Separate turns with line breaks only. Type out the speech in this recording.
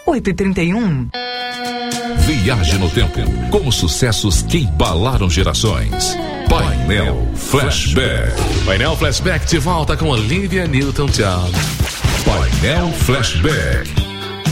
8h31.
Viaje no tempo com os sucessos que embalaram gerações. Painel Flashback.
Painel Flashback de volta com Olivia Newton-John.
Painel Flashback.